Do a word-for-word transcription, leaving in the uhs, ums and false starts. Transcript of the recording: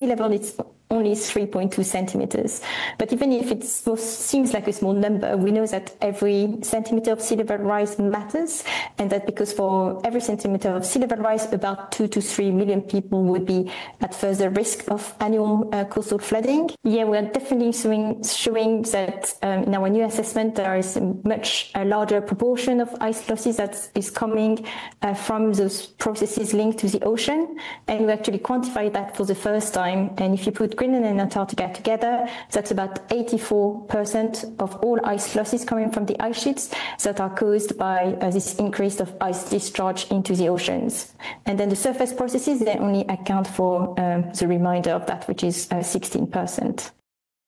level, it's only three point two centimeters. But even if it seems like a small number, we know that every centimeter of sea level rise matters, and that because for every centimeter of sea level rise, about two to three million people would be at further risk of annual uh, coastal flooding. Yeah, we are definitely showing, showing that um, in our new assessment, there is a much a larger proportion of ice losses that is coming uh, from those processes linked to the ocean. And we actually quantified that for the first time. And if you put Greenland and Antarctica together, that's about eighty-four percent of all ice losses coming from the ice sheets that are caused by uh, this increase of ice discharge into the oceans. And then the surface processes, they only account for um, the remainder of that, which is uh, sixteen percent.